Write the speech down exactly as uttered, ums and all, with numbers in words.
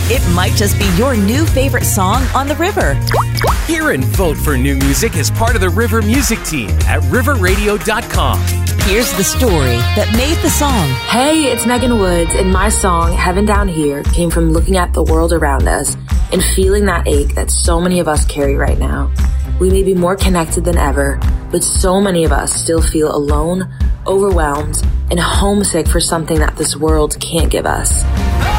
It might just be your new favorite song on the river. Hear and vote for new music as part of the River Music Team at river radio dot com. Here's the story that made the song. Hey, it's Megan Woods, and my song, Heaven Down Here, came from looking at the world around us and feeling that ache that so many of us carry right now. We may be more connected than ever, but so many of us still feel alone, overwhelmed, and homesick for something that this world can't give us.